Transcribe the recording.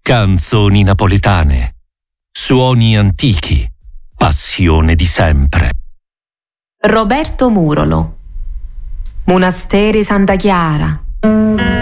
Canzoni napoletane, suoni antichi, passione di sempre. Roberto Murolo. Monasteri Santa Chiara.